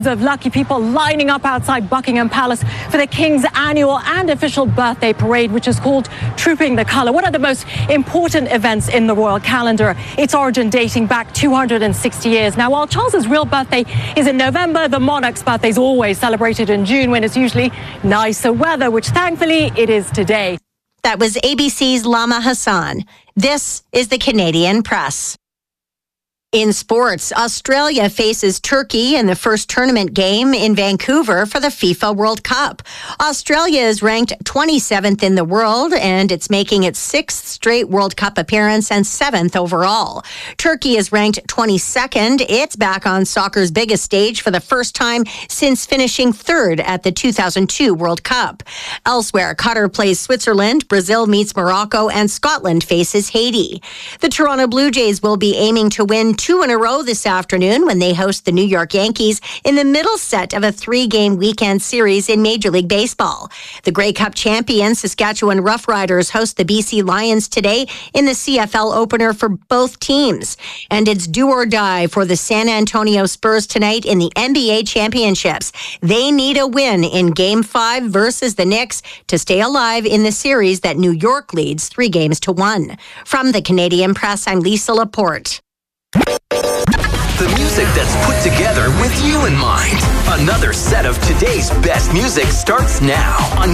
Of lucky people lining up outside Buckingham Palace for the King's annual and official birthday parade, which is called Trooping the Colour. One of the most important events in the royal calendar. Its origin dating back 260 years. Now, while Charles's real birthday is in November, the monarch's birthday is always celebrated in June when it's usually nicer weather, which thankfully it is today. That was ABC's Lama Hassan. This is the Canadian Press. In sports, Australia faces Turkey in the first tournament game in Vancouver for the FIFA World Cup. Australia is ranked 27th in the world, and it's making its sixth straight World Cup appearance and seventh overall. Turkey is ranked 22nd. It's back on soccer's biggest stage for the first time since finishing third at the 2002 World Cup. Elsewhere, Qatar plays Switzerland, Brazil meets Morocco, and Scotland faces Haiti. The Toronto Blue Jays will be aiming to win 2 in a row this afternoon when they host the New York Yankees in the middle set of a 3-game weekend series in Major League Baseball. The Grey Cup champion Saskatchewan Roughriders host the BC Lions today in the CFL opener for both teams. And it's do or die for the San Antonio Spurs tonight in the NBA championships. They need a win in Game 5 versus the Knicks to stay alive in the series that New York leads 3-1. From the Canadian Press, I'm Lisa Laporte. The music that's put together with you in mind. Another set of today's best music starts now on